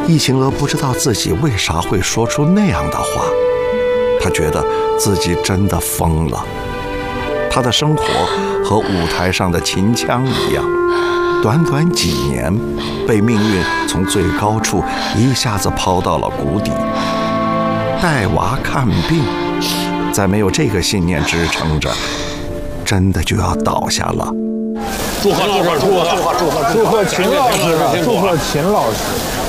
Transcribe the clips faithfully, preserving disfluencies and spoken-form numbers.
易晴娥不知道自己为啥会说出那样的话，她觉得自己真的疯了。她的生活和舞台上的秦腔一样，短短几年，被命运从最高处一下子抛到了谷底。带娃看病，再没有这个信念支撑着，真的就要倒下了。 祝贺祝贺祝贺祝贺祝贺祝贺秦老师，祝贺秦老师！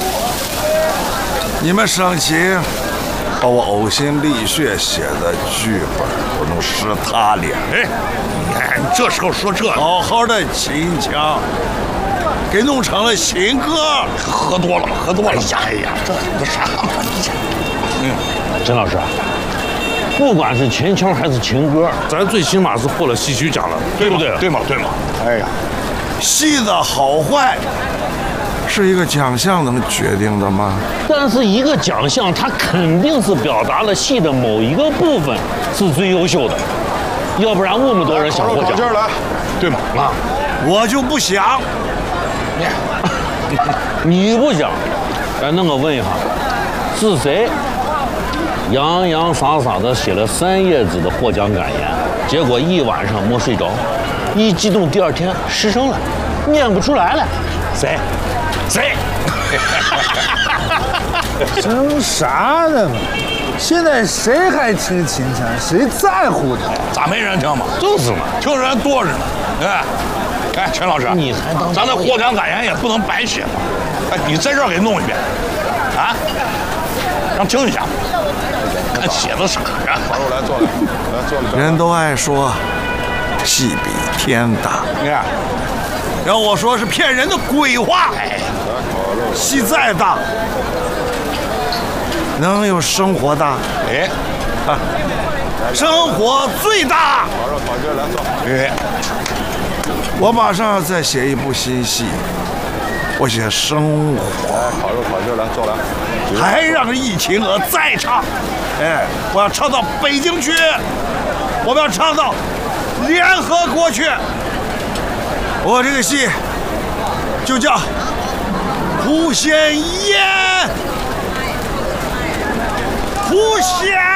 你们省情，把我呕心沥血写的剧本都弄湿塌脸。 哎，你看你这时候说这， 好好的秦腔，给弄成了情歌。 喝多了，喝多了。哎呀哎呀，这这啥嘛？ 嗯，陈老师，不管是秦腔还是情歌，咱最起码是获了戏曲奖了，对不对？ 对吗？对吗？ 哎呀，戏的好坏是一个奖项能决定的吗？ 但是一个奖项，它肯定是表达了戏的某一个部分是最优秀的，要不然那么多人想获奖， 来，对吗？ 啊， 我就不想。 你不想？哎，那我问一下，是谁洋洋洒洒的写了三页纸的获奖感言，结果一晚上没睡着，一激动第二天失声了，念不出来了？谁？谁？ 争啥呢嘛？现在谁还听秦腔？谁在乎他？ 咋没人听嘛？ 就是嘛， 听人多着呢。哎，哎，陈老师， 你还当咱的获奖感言也不能白写嘛。哎，你在这儿给弄一遍，啊，让听一下，看写的啥呀？ 华入来坐来，来坐来。 人都爱说戏比天大， 你看， 要我说是骗人的鬼话。哎，戏再大，能有生活大？ 哎， 啊，生活最大。 烤肉烤鸡来坐。 哎， 我马上要再写一部新戏，我写生活。 来，烤肉烤鸡来坐来。 还让易晴娥再唱，哎，我要唱到北京去，我们要唱到联合国去。我这个戏就叫《狐仙宴》，狐仙。